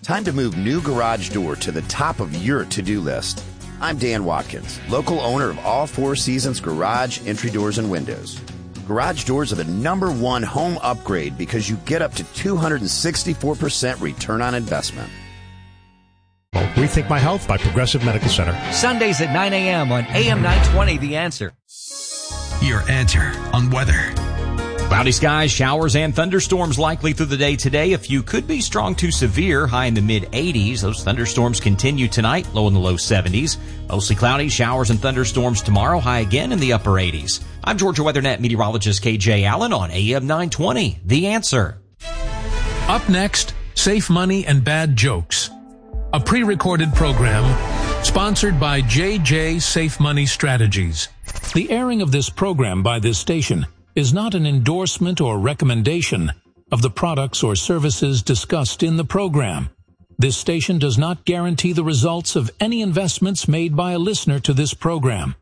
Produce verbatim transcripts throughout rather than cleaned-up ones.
Time to move new garage door to the top of your to-do list. I'm Dan Watkins, local owner of All Four Seasons Garage Entry Doors and Windows. Garage doors are the number one home upgrade because you get up to two hundred sixty-four percent return on investment. Rethink My Health by Progressive Medical Center. Sundays at nine a.m. on A M nine twenty, The Answer. Your answer on weather. Cloudy skies, showers, and thunderstorms likely through the day today. A few could be strong to severe, high in the mid-eighties. Those thunderstorms continue tonight, low in the low seventies. Mostly cloudy, showers, and thunderstorms tomorrow, high again in the upper eighties. I'm Georgia WeatherNet meteorologist K J Allen on A M nine twenty, The Answer. Up next, Safe Money and Bad Jokes. A pre-recorded program sponsored by J J Safe Money Strategies. The airing of this program by this station is not an endorsement or recommendation of the products or services discussed in the program. This station does not guarantee the results of any investments made by a listener to this program.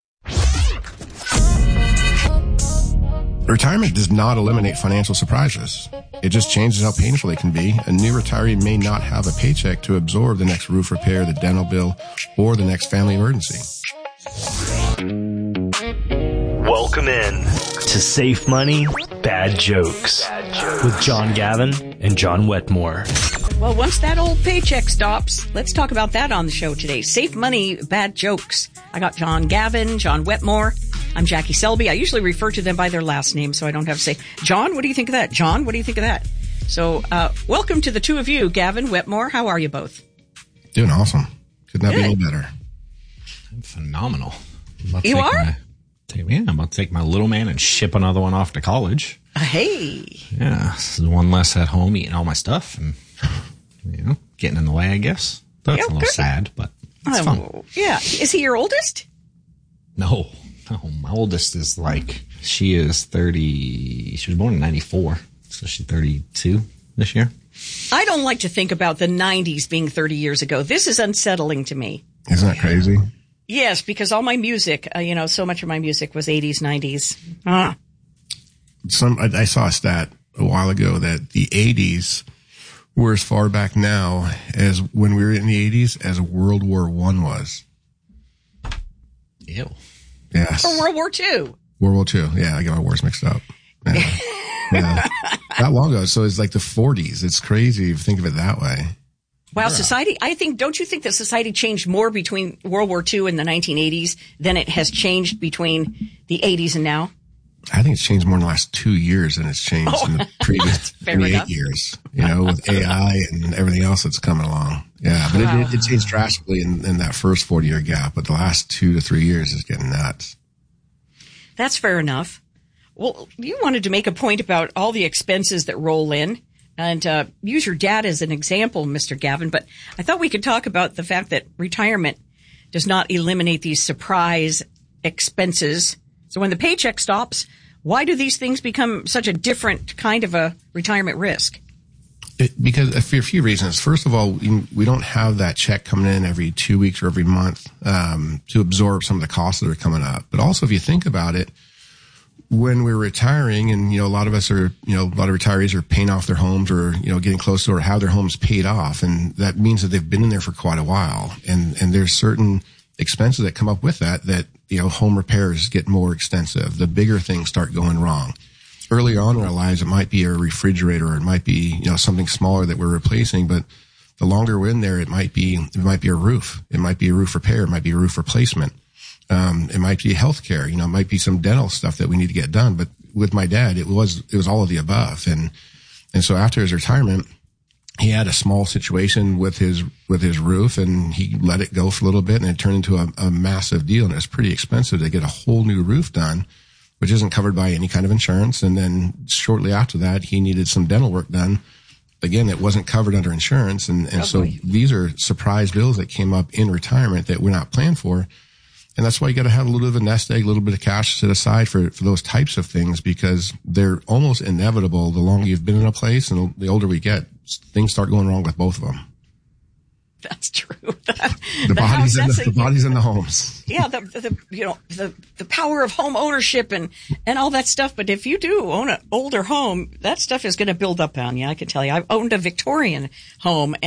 Retirement does not eliminate financial surprises. It just changes how painful it can be. A new retiree may not have a paycheck to absorb the next roof repair, the dental bill, or the next family emergency. Welcome in to Safe Money, Bad Jokes with John Gavin and John Wetmore. Well, once that old paycheck stops, let's talk about that on the show today. Safe Money, Bad Jokes. I got John Gavin, John Wetmore. I'm Jackie Selby. I usually refer to them by their last name, so I don't have to say, John, what do you think of that? John, what do you think of that? So, uh, welcome to the two of you, Gavin, Wetmore. How are you both? Doing awesome. Could not Good. be any better. I'm phenomenal. You are? My, take, yeah, I'm about to take my little man and ship another one off to college. Uh, hey. Yeah, this is one less at home eating all my stuff and, you know, getting in the way, I guess. That's yeah, a little good. sad, but it's um, fun. Yeah. Is he your oldest? No. No, my oldest is like, she is thirty, she was born in ninety-four, so she's thirty-two this year. I don't like to think about the nineties being thirty years ago. This is unsettling to me. Isn't that crazy? Yes, because all my music, uh, you know, so much of my music was eighties, nineties. Ah. Some, I, I saw a stat a while ago that the eighties were as far back now as when we were in the eighties as World War One was. Ew. Yes. Or World War Two. World War Two. Yeah, I got my wars mixed up. Yeah. yeah. That long ago. So it's like the forties. It's crazy if you think of it that way. Wow, yeah. Society, I think, don't you think that society changed more between World War Two and the nineteen eighties than it has changed between the eighties and now? I think it's changed more in the last two years than it's changed oh, in the previous twenty-eight years, you know, with A I and everything else that's coming along. Yeah, but wow. it, it changed drastically in, in that first forty-year gap, but the last two to three years is getting nuts. That's fair enough. Well, you wanted to make a point about all the expenses that roll in and uh, use your dad as an example, Mister Gavin, but I thought we could talk about the fact that retirement does not eliminate these surprise expenses. So when the paycheck stops, why do these things become such a different kind of a retirement risk? It, because for a few reasons. First of all, we don't have that check coming in every two weeks or every month um, to absorb some of the costs that are coming up. But also, if you think about it, when we're retiring, and you know, a lot of us are, you know, a lot of retirees are paying off their homes, or you know, getting close to or have their homes paid off, and that means that they've been in there for quite a while. And and there's certain expenses that come up with that. That you know, home repairs get more extensive. The bigger things start going wrong. Earlier on in our lives, it might be a refrigerator, or it might be, you know, something smaller that we're replacing. But the longer we're in there, it might be, it might be a roof. It might be a roof repair. It might be a roof replacement. Um, it might be healthcare. You know, it might be some dental stuff that we need to get done. But with my dad, it was, it was all of the above. And, and so after his retirement, he had a small situation with his, with his roof, and he let it go for a little bit, and it turned into a, a massive deal. And it was pretty expensive to get a whole new roof done, which isn't covered by any kind of insurance. And then shortly after that, he needed some dental work done. Again, it wasn't covered under insurance. And, and so these are surprise bills that came up in retirement that we're not planned for. And that's why you got to have a little bit of a nest egg, a little bit of cash set aside for, for those types of things, because they're almost inevitable the longer you've been in a place and the older we get. Things start going wrong with both of them. That's true. That, the, the bodies house, in the, the bodies in the homes. Yeah, the, the you know the the power of home ownership and and all that stuff. But if you do own an older home, that stuff is going to build up on you. I can tell you. I've owned a Victorian home.